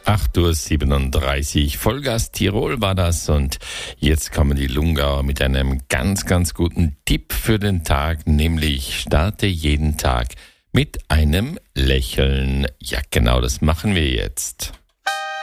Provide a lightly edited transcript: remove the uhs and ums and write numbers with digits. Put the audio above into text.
8:37 Uhr. Vollgas Tirol war das und jetzt kommen die Lungauer mit einem ganz, ganz guten Tipp für den Tag, nämlich starte jeden Tag mit einem Lächeln. Ja, genau, das machen wir jetzt.